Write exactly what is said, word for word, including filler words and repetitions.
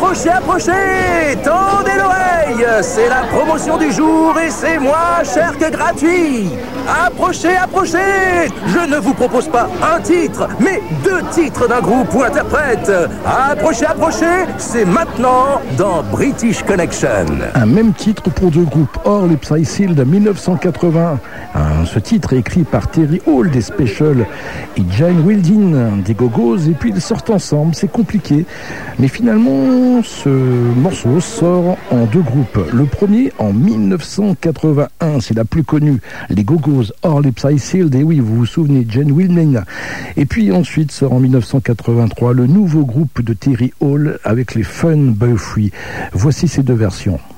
Approchez, approchez, tendez l'oreille, c'est la promotion du jour et c'est moins cher que gratuit. Approchez, approchez, je ne vous propose pas un titre, mais deux titres d'un groupe ou interprète. Approchez, approchez, c'est maintenant dans British Connection. Un même titre pour deux groupes, Or les Psy Sealed mille neuf cent quatre-vingts. Ce titre est écrit par Terry Hall des Special et Jane Wilding des Go-Go's, et puis ils sortent ensemble, c'est compliqué. Mais finalement, ce morceau sort en deux groupes. Le premier en mille neuf cent quatre-vingt-un, c'est la plus connue, les Go-Go's, Or les Psy Sealed, et oui, vous vous souvenez, Jane Wilding. Et puis ensuite sort en mille neuf cent quatre-vingt-trois le nouveau groupe de Terry Hall avec les Fun Boy Free. Voici ces deux versions.